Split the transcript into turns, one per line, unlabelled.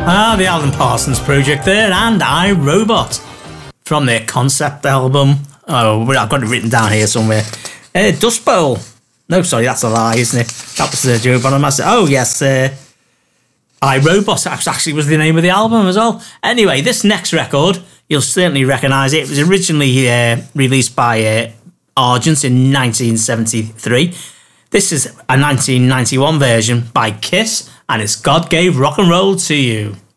The Alan Parsons Project there, and I, Robot, from their concept album. Oh, I've got it written down here somewhere. Dust Bowl. No, sorry, that's a lie, isn't it? That was Joe Bonamassa. Oh, yes, I, Robot actually was the name of the album as well. Anyway, this next record, you'll certainly recognise it. It was originally released by Argent in 1973. This is a 1991 version by Kiss, and it's God Gave Rock and Roll to You.